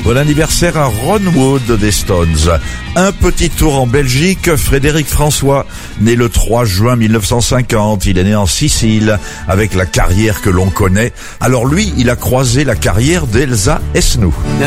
Bon anniversaire à Ron Wood des Stones. Un petit tour en Belgique, Frédéric François, né le 3 juin 1950. Il est né en Sicile, avec la carrière que l'on connaît. Alors lui, il a croisé la carrière d'Elsa Esnou.